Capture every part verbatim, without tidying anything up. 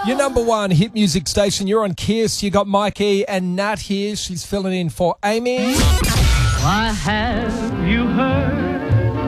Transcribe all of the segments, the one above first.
Your number one hit music station. You're on Kiss. You got Mikey and Nat here. She's filling in for Amy. Why have you heard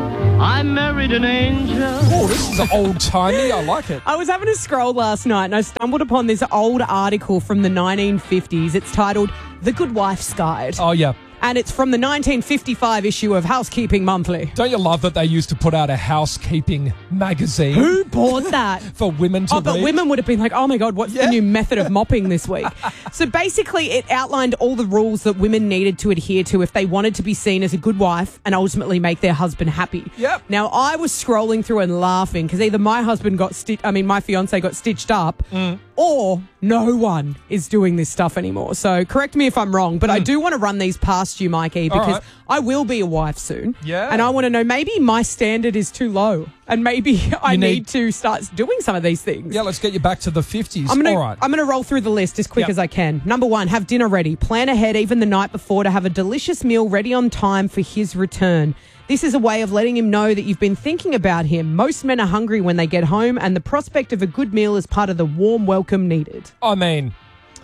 I married an angel? Oh, this is old-timey. I like it. I was having a scroll last night and I stumbled upon this old article from the nineteen fifties. It's titled The Good Wife's Guide. Oh, yeah. And it's from the nineteen fifty-five issue of Housekeeping Monthly. Don't you love that they used to put out a housekeeping magazine? Who bought that? For women to Oh, but read? women would have been like, oh my God, what's Yeah. the new method of mopping this week? So basically it outlined all the rules that women needed to adhere to if they wanted to be seen as a good wife and ultimately make their husband happy. Yep. Now I was scrolling through and laughing because either my husband got stitched, I mean my fiance got stitched up Mm. or no one is doing this stuff anymore. So correct me if I'm wrong, but I do want to run these past you, Mikey, because right. I will be a wife soon. Yeah. And I want to know maybe my standard is too low and maybe I You need, need- to start doing some of these things. Yeah, let's get you back to the fifties. I'm gonna, All right. I'm gonna roll through the list as quick Yep. as I can. Number one, have dinner ready. Plan ahead even the night before to have a delicious meal ready on time for his return. This is a way of letting him know that you've been thinking about him. Most men are hungry when they get home, and the prospect of a good meal is part of the warm welcome needed. I mean,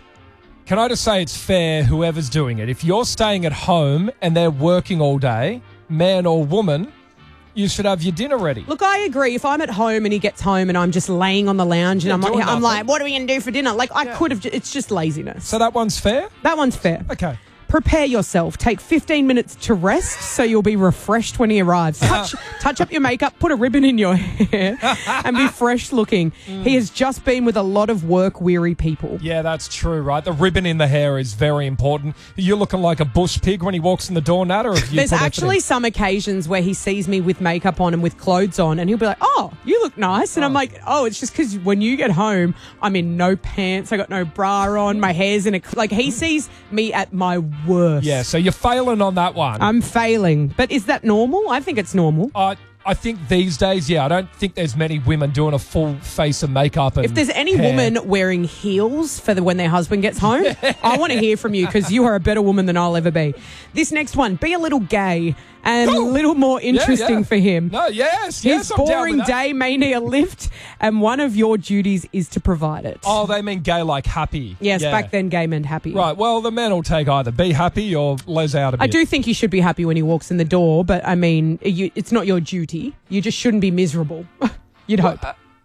can I just say it's fair, whoever's doing it. If you're staying at home and they're working all day, man or woman, you should have your dinner ready. Look, I agree. If I'm at home and he gets home and I'm just laying on the lounge and Yeah, I'm, doing like, I'm nothing. like, what are we going to do for dinner? Like, I could have, it's just laziness. So that one's fair? That one's fair. Okay. Prepare yourself. Take fifteen minutes to rest so you'll be refreshed when he arrives. Touch, touch up your makeup, put a ribbon in your hair, and be fresh looking. He has just been with a lot of work-weary people. Yeah, that's true, right? The ribbon in the hair is very important. You're looking like a bush pig when he walks in the door, Nat, or have you There's put effort actually in? some occasions where he sees me with makeup on and with clothes on, and he'll be like, oh, you look nice. And I'm like, oh, it's just because when you get home, I'm in no pants, I got no bra on, my hair's in a... Like, he sees me at my worst. Yeah, so you're failing on that one. I'm failing. But is that normal? I think it's normal. I I think these days, yeah, I don't think there's many women doing a full face of makeup. And If there's any hair. woman wearing heels for the, when their husband gets home, I want to hear from you because you are a better woman than I'll ever be. This next one, be a little gay and a Oh. little more interesting yeah. for him. No, yes, His yes, I'm down boring with that. day may need a lift, and one of your duties is to provide it. Oh, they mean gay like happy. yes, Yeah. back then gay meant happy. Right, well, the men will take either be happy or les out a bit. I do think you should be happy when he walks in the door, but I mean, you, it's not your duty. You just shouldn't be miserable. You'd hope.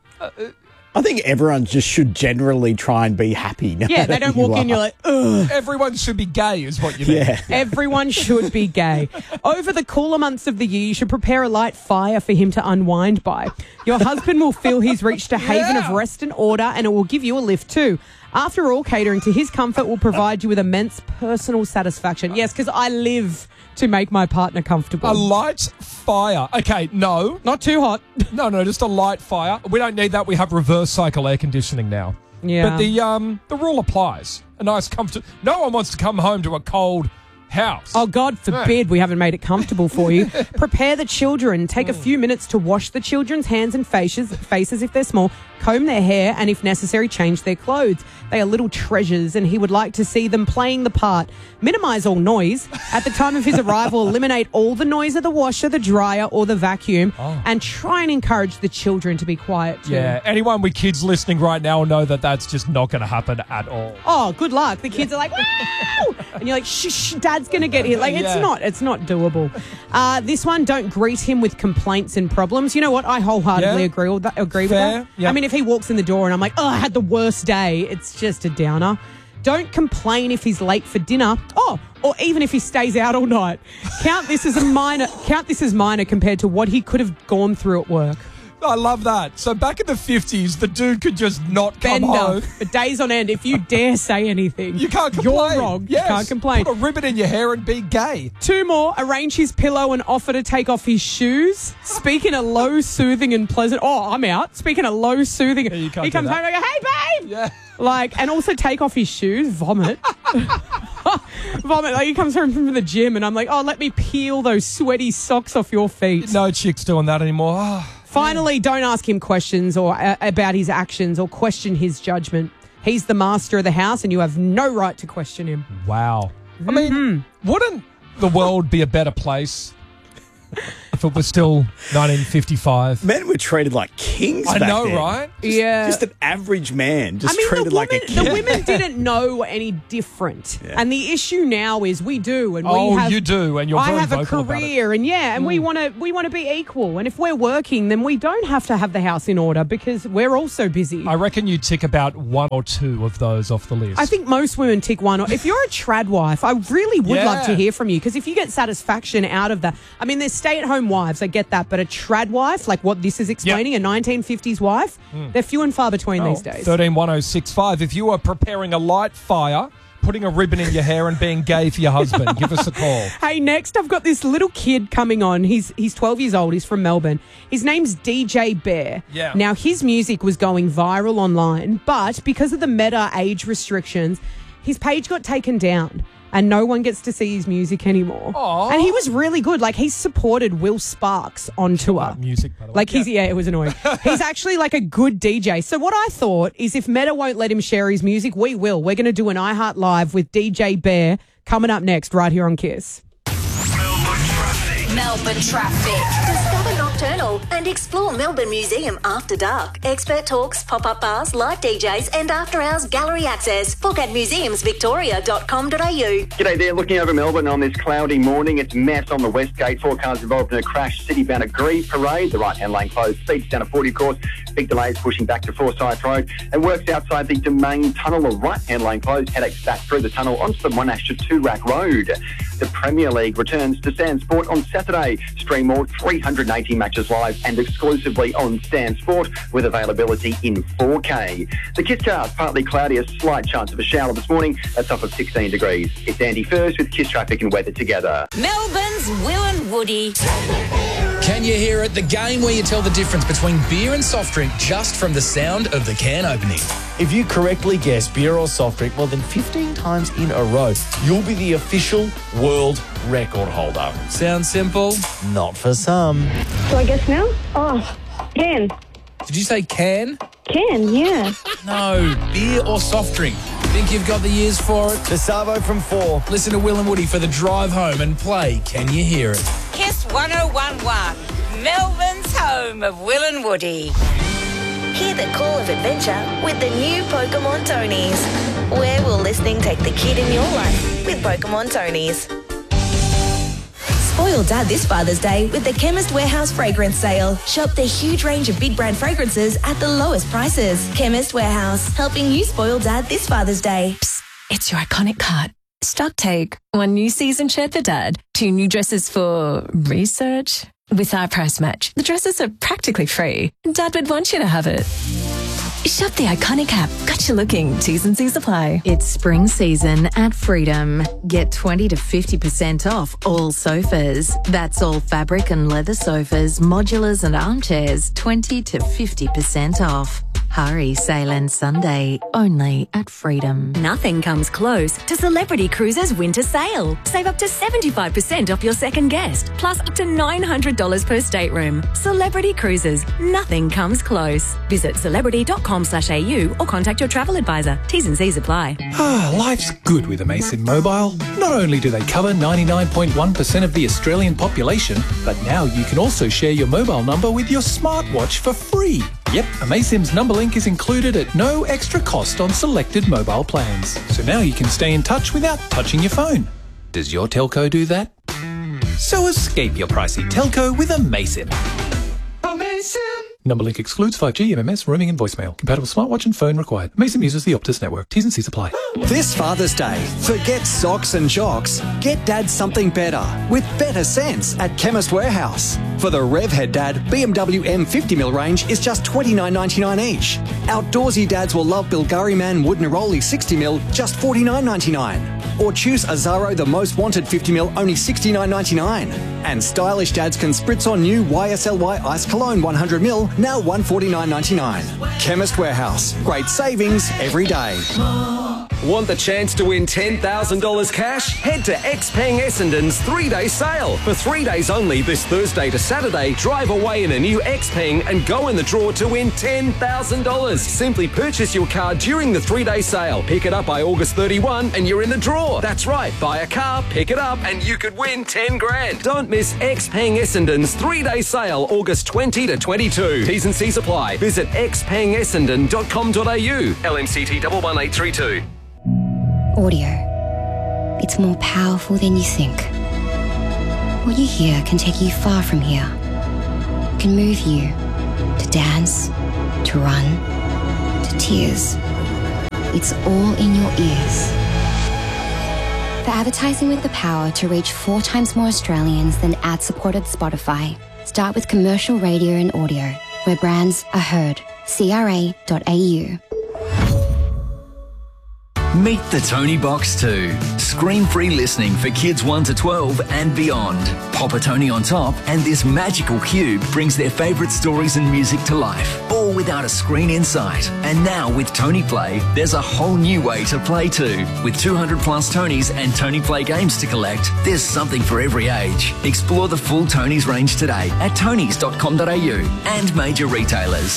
I think everyone just should generally try and be happy. no Yeah, they matter don't who walk you in, you're are. like, ugh. Everyone should be gay is what you mean. Yeah. Everyone should be gay. Over the cooler months of the year, you should prepare a light fire for him to unwind by. Your husband will feel he's reached a haven Yeah. of rest and order, and it will give you a lift too. After all, catering to his comfort will provide you with immense personal satisfaction. Yes, because I live to make my partner comfortable. A light fire. Okay, no. Not too hot. No, no, just a light fire. We don't need that. We have reverse cycle air conditioning now. Yeah. But the um the rule applies. A nice comfort. No one wants to come home to a cold house. Oh, God forbid we haven't made it comfortable for you. Prepare the children. Take a few minutes to wash the children's hands and faces, faces if they're small, comb their hair, and if necessary, change their clothes. They are little treasures, and he would like to see them playing the part. Minimise all noise. At the time of his arrival, eliminate all the noise of the washer, the dryer, or the vacuum, Oh. and try and encourage the children to be quiet too. Yeah, anyone with kids listening right now will know that that's just not going to happen at all. Oh, good luck. The kids are like, wow! And you're like, shh, shh, Dad's going to get here. Like, it's Yeah. not, it's not doable. Uh, this one, don't greet him with complaints and problems. You know what? I wholeheartedly Yeah. agree with that. Agree Fair. with that. Yep. I mean, if he walks in the door and I'm like, oh, I had the worst day, it's just a downer. Don't complain if he's late for dinner. Oh, or even if he stays out all night. Count this as a minor. Count this as minor compared to what he could have gone through at work. I love that. So back in the fifties, the dude could just not come Bender home. for days on end. If you dare say anything, You can't complain. You're wrong. Yes. You can't complain. Put a ribbon in your hair and be gay. Two more. Arrange his pillow and offer to take off his shoes. Speak in a low, soothing, and pleasant. Oh, I'm out. Speak in a low, soothing. you can't he do comes that. home and I go, hey, babe. Yeah. Like, and also take off his shoes. Vomit. Vomit. Like, he comes home from the gym and I'm like, oh, let me peel those sweaty socks off your feet. No chick's doing that anymore. Ah. Finally, don't ask him questions or uh, about his actions or question his judgment. He's the master of the house and you have no right to question him. Wow. I mean, wouldn't the world be a better place if if it was still nineteen fifty-five. Men were treated like kings. I back know, then. right? Just, Yeah. just an average man, just I mean, treated the, like woman, a king. the women didn't know any different. Yeah. And the issue now is we do. And Oh, we have, you do, and you're I very have a vocal about it. career, and yeah, and we want to we want to be equal. And if we're working, then we don't have to have the house in order because we're also busy. I reckon you tick about one or two of those off the list. I think most women tick one. Or if you're a trad wife, I really would Yeah. love to hear from you because if you get satisfaction out of that, I mean, there's stay-at-home wives, I get that, but a trad wife, like what this is explaining, a nineteen fifties wife, they're few and far between Oh, these days. thirteen one oh six five. If you are preparing a light fire, putting a ribbon in your hair and being gay for your husband, give us a call. Hey, next I've got this little kid coming on. He's he's twelve years old. He's from Melbourne. His name's D J Bear. Yeah. Now, his music was going viral online, but because of the Meta age restrictions, his page got taken down and no one gets to see his music anymore. Aw. And he was really good. Like, he supported Will Sparks on tour. Uh, music, by the way. Like, he's, yeah, it was annoying. He's actually like a good D J. So what I thought is if Meta won't let him share his music, we will. We're going to do an iHeart Live with D J Bear coming up next right here on Kiss. Melbourne traffic. Melbourne traffic. Discover Nocturnal and explore Melbourne Museum after dark. Expert talks, pop-up bars, live D Js and after-hours gallery access. Book at museums victoria dot com dot a u. G'day there, looking over Melbourne on this cloudy morning. It's mess on the West Gate. Four cars involved in a crash. City-bound at Grieve Parade. The right-hand lane closed. Speeds down to forty course. Big delays pushing back to Forsyth Road. And works outside the Domain Tunnel. The right-hand lane closed. Headaches back through the tunnel onto the Monash to Toorak Road. The Premier League returns to Stan Sport on Saturday. Stream all three hundred eighty matches live and exclusively on Stan Sport with availability in four K. The Kisscast, partly cloudy, a slight chance of a shower this morning. That's off of sixteen degrees. It's Andy First with Kiss Traffic and Weather together. Melbourne's Will and Woody. Can you hear it? The game where you tell the difference between beer and soft drink just from the sound of the can opening. If you correctly guess beer or soft drink more than fifteen times in a row, you'll be the official world record holder. Sounds simple? Not for some. Do I guess now? Oh, can. Did you say can? Can, yeah. No, beer or soft drink. Think you've got the ears for it? The Savo from four. Listen to Will and Woody for the drive home and play Can You Hear It? Kiss one oh one one. Melbourne's home of Will and Woody. Hear the call of adventure with the new Pokemon Tonies. Where will listening take the kid in your life with Pokemon Tonies? Spoil Dad this Father's Day with the Chemist Warehouse fragrance sale. Shop the huge range of big brand fragrances at the lowest prices. Chemist Warehouse, helping you spoil Dad this Father's Day. Psst, it's your iconic cart. Stock take. One new season shirt for Dad. Two new dresses for research. With our price match, the dresses are practically free. Dad would want you to have it. Shop the iconic app. Got you looking. T's and C's apply. It's spring season at Freedom. Get twenty to fifty percent off all sofas. That's all fabric and leather sofas, modulars and armchairs. twenty to fifty percent off. Hurry, sale ends Sunday, only at Freedom. Nothing comes close to Celebrity Cruises winter sale. Save up to seventy-five percent off your second guest, plus up to nine hundred dollars per stateroom. Celebrity Cruises, nothing comes close. Visit celebrity dot com slash a u or contact your travel advisor. T's and C's apply. Ah, life's good with Amazon Mobile. Not only do they cover ninety-nine point one percent of the Australian population, but now you can also share your mobile number with your smartwatch for free. Yep, Amaysim's number link is included at no extra cost on selected mobile plans. So now you can stay in touch without touching your phone. Does your telco do that? So escape your pricey telco with Amaysim. Amaysim! Number link excludes five G, M M S, roaming and voicemail. Compatible smartwatch and phone required. Amaysim uses the Optus network. T's and C's apply. This Father's Day, forget socks and jocks. Get Dad something better with better sense at Chemist Warehouse. For the Revhead Dad, B M W M fifty mil range is just twenty-nine ninety-nine each. Outdoorsy dads will love Bulgari Man Wood Neroli sixty mil, just forty-nine ninety-nine. Or choose Azaro the Most Wanted fifty mil, only sixty-nine ninety-nine. And stylish dads can spritz on new Y S L Y Ice Cologne one hundred mil, now one forty-nine ninety-nine. Chemist Warehouse, great savings every day. Want the chance to win ten thousand dollars cash? Head to Xpeng Essendon's three-day sale. For three days only this Thursday to Saturday, drive away in a new Xpeng and go in the draw to win ten thousand dollars. Simply purchase your car during the three-day sale. Pick it up by August thirty-first and you're in the draw. That's right, buy a car, pick it up and you could win ten grand. Don't miss Xpeng Essendon's three-day sale August twentieth to twenty-second. T's and C's apply. Visit x peng essendon dot com dot a u. L M C T one one eight three two. Audio. It's more powerful than you think. What you hear can take you far from here. It can move you to dance, to run, to tears. It's all in your ears. For advertising with the power to reach four times more Australians than ad-supported Spotify, start with commercial radio and audio, where brands are heard. C R A dot A U. Meet the Tony Box two. Screen-free listening for kids one to twelve and beyond. Pop a Tony on top and this magical cube brings their favourite stories and music to life, all without a screen in sight. And now with Tony Play, there's a whole new way to play too. With two hundred plus Tonys and Tony Play games to collect, there's something for every age. Explore the full Tonys range today at tonys dot com dot a u and major retailers.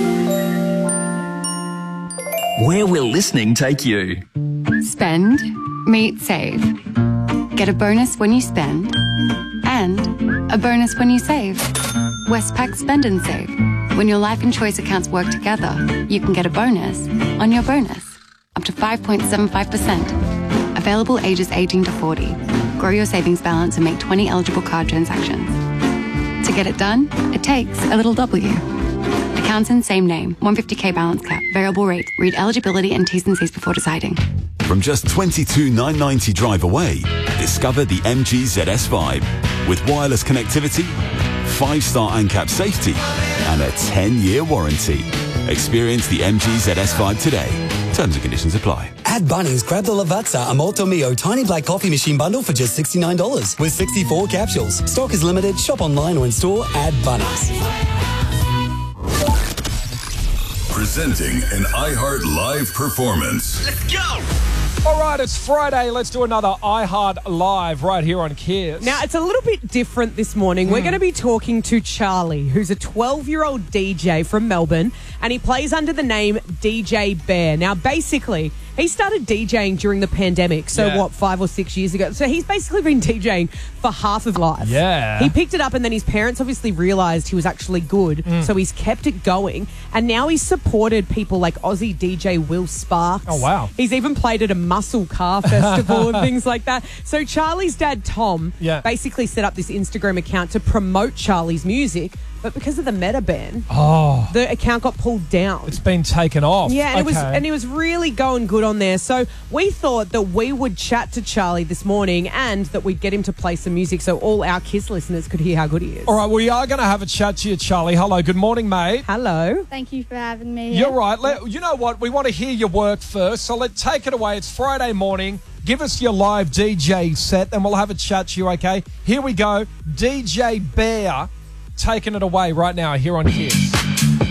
Where will listening take you? Spend, meet, save. Get a bonus when you spend and a bonus when you save. Westpac Spend and Save. When your life and choice accounts work together, you can get a bonus on your bonus. Up to five point seven five percent. Available ages eighteen to forty. Grow your savings balance and make twenty eligible card transactions. To get it done, it takes a little W. Accounts in same name, one hundred fifty k balance cap, variable rate. Read eligibility and T's and C's before deciding. From just twenty-two thousand nine hundred ninety drive away, discover the M G Z S Vibe. With wireless connectivity, five-star ANCAP safety, and a ten-year warranty. Experience the M G Z S Vibe today. Terms and conditions apply. At Bunnings, grab the Lavazza Amolto Mio Tiny Black Coffee Machine Bundle for just sixty-nine dollars with sixty-four capsules. Stock is limited. Shop online or in store at Bunnings. Presenting an iHeart Live performance. Let's go! All right, it's Friday. Let's do another iHeart Live right here on Kiss. Now, it's a little bit different this morning. Mm. We're going to be talking to Charlie, who's a twelve-year-old D J from Melbourne, and he plays under the name D J Bear. Now, basically, he started DJing during the pandemic, so yeah. what, five or six years ago. So he's basically been DJing for half of life. Yeah. He picked it up and then his parents obviously realised he was actually good, mm. so he's kept it going. And now he's supported people like Aussie D J Will Sparks. Oh, wow. He's even played at a muscle car festival and things like that. So Charlie's dad, Tom, yeah. basically set up this Instagram account to promote Charlie's music. But because of the Meta ban, oh. the account got pulled down. It's been taken off. Yeah, and, okay. it was, and it was really going good on there. So we thought that we would chat to Charlie this morning and that we'd get him to play some music so all our Kiss listeners could hear how good he is. All right, we are going to have a chat to you, Charlie. Hello, good morning, mate. Hello. Thank you for having me. You're right. Let, you know what? We want to hear your work first, so let's take it away. It's Friday morning. Give us your live D J set, and we'll have a chat to you, okay? Here we go. D J Bear taking it away right now here on Kiss.